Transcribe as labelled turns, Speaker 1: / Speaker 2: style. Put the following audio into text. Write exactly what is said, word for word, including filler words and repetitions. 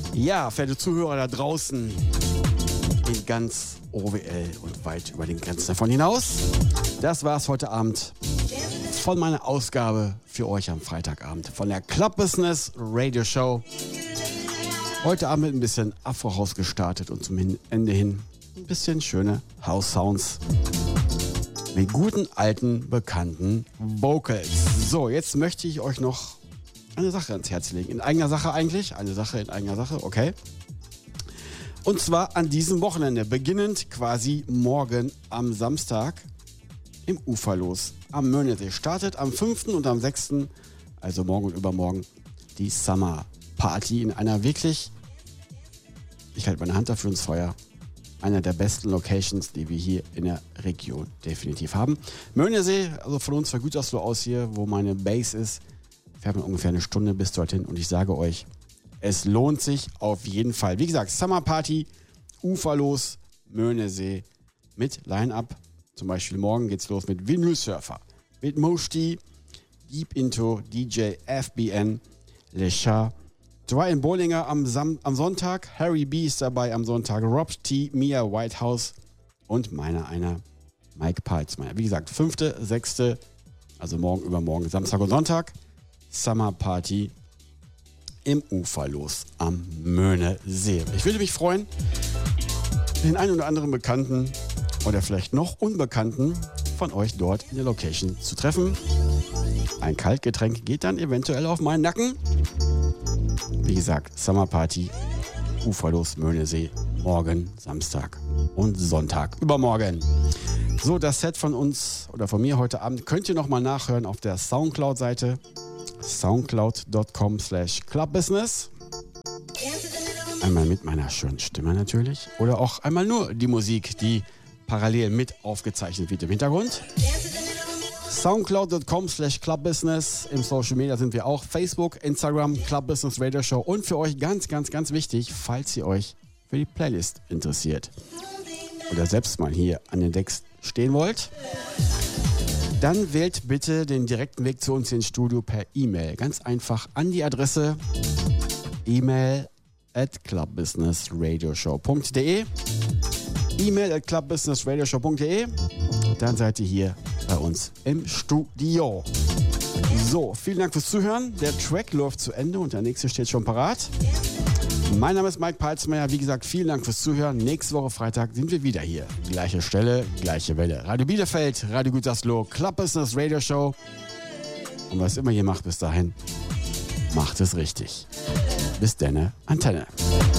Speaker 1: Ja, verehrte Zuhörer da draußen in ganz O W L und weit über den Grenzen davon hinaus. Das war's heute Abend von meiner Ausgabe für euch am Freitagabend von der Club Business Radio Show. Heute Abend mit ein bisschen Afro House gestartet und zum Ende hin ein bisschen schöne House Sounds mit guten, alten, bekannten Vocals. So, jetzt möchte ich euch noch eine Sache ans Herz legen. In eigener Sache eigentlich. Eine Sache in eigener Sache, okay. Und zwar an diesem Wochenende, beginnend quasi morgen am Samstag im Uferlos am Möhnesee. Startet am fünften und am sechsten, also morgen und übermorgen, die Summer Party in einer wirklich, ich halte meine Hand dafür ins Feuer, einer der besten Locations, die wir hier in der Region definitiv haben. Möhnesee, also von uns von Gütersloh aus hier, wo meine Base ist, fährt man ungefähr eine Stunde bis dorthin und ich sage euch, es lohnt sich auf jeden Fall. Wie gesagt, Summer Party, Uferlos, Möhnesee mit Line-Up. Zum Beispiel morgen geht's los mit Vinyl Surfer, mit Moshti, Deep Into, D J F B N, Le Chat, Dwayne Bollinger am, Sam- am Sonntag, Harry B ist dabei am Sonntag, Rob T, Mia Whitehouse und meiner einer, Mike Palzmeier. Wie gesagt, fünfte, sechste, also morgen, übermorgen, Samstag und Sonntag, Summer Party im Uferlos am Möhnesee. Ich würde mich freuen, den einen oder anderen Bekannten oder vielleicht noch Unbekannten von euch dort in der Location zu treffen. Ein Kaltgetränk geht dann eventuell auf meinen Nacken. Wie gesagt, Summer Party, Uferlos, Möhnesee, morgen, Samstag und Sonntag, übermorgen. So, das Set von uns oder von mir heute Abend könnt ihr nochmal nachhören auf der Soundcloud-Seite soundcloud.com slash clubbusiness. Einmal mit meiner schönen Stimme natürlich oder auch einmal nur die Musik, die parallel mit aufgezeichnet wird im Hintergrund. soundcloud.com slash clubbusiness. Im Social Media sind wir auch. Facebook, Instagram, Club Business Radio Show. Und für euch ganz, ganz, ganz wichtig, falls ihr euch für die Playlist interessiert oder selbst mal hier an den Decks stehen wollt, dann wählt bitte den direkten Weg zu uns ins Studio per E-Mail. Ganz einfach an die Adresse e-mail at clubbusinessradioshow.de e-mail at clubbusinessradioshow.de. Dann seid ihr hier bei uns im Studio. So, vielen Dank fürs Zuhören. Der Track läuft zu Ende und der nächste steht schon parat. Mein Name ist Mike Palzmeier. Wie gesagt, vielen Dank fürs Zuhören. Nächste Woche Freitag sind wir wieder hier. Gleiche Stelle, gleiche Welle. Radio Bielefeld, Radio Gütersloh, Club Business Radio Show. Und was immer ihr macht bis dahin, macht es richtig. Bis denne, Antenne.